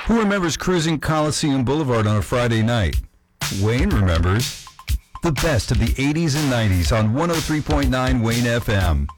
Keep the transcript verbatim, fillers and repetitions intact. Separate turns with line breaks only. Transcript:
Who remembers cruising Coliseum Boulevard on a Friday night? Wayne remembers. The best of the eighties and nineties on one oh three point nine Wayne F M.